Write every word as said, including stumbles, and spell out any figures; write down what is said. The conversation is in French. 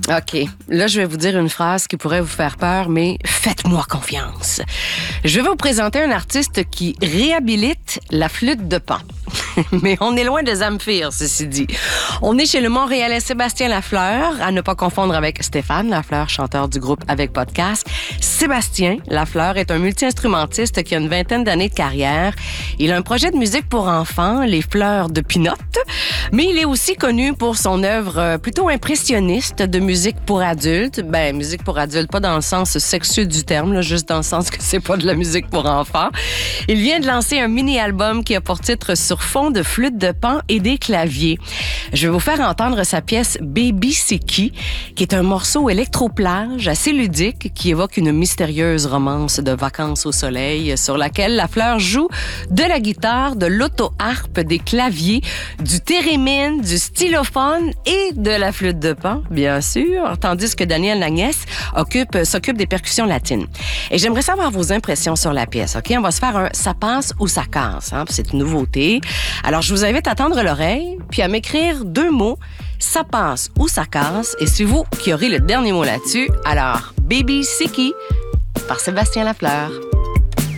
OK. Là, je vais vous dire une phrase qui pourrait vous faire peur, mais faites-moi confiance. Je vais vous présenter un artiste qui réhabilite la flûte de Pan. Mais on est loin de Zamfir, ceci dit. On est chez le Montréalais Sébastien Lafleur, à ne pas confondre avec Stéphane Lafleur, chanteur du groupe Avec Podcast. Sébastien Lafleur est un multi-instrumentiste qui a une vingtaine d'années de carrière. Il a un projet de musique pour enfants, Les Fleurs de Pinot, mais il est aussi connu pour son œuvre plutôt impressionniste de musique pour adultes. Ben, musique pour adultes, pas dans le sens sexueux du terme, là, juste dans le sens que c'est pas de la musique pour enfants. Il vient de lancer un mini-album qui a pour titre Sur fond de flûte de Pan et des claviers. Je vais vous faire entendre sa pièce Baby C'est qui, qui est un morceau électroplage assez ludique qui évoque une mystérieuse romance de vacances au soleil sur laquelle Lafleur joue de la guitare, de l'auto-harpe, des claviers, du thérémine, du stylophone et de la flûte de Pan, bien sûr, tandis que Daniel Nagnès occupe, s'occupe des percussions latines. Et j'aimerais savoir vos impressions sur la pièce, OK? On va se faire un « ça passe ou ça casse », hein? C'est une nouveauté. Alors, je vous invite à tendre l'oreille, puis à m'écrire deux mots, ça passe ou ça casse, et c'est vous qui aurez le dernier mot là-dessus. Alors, Baby C'est qui par Sébastien Lafleur.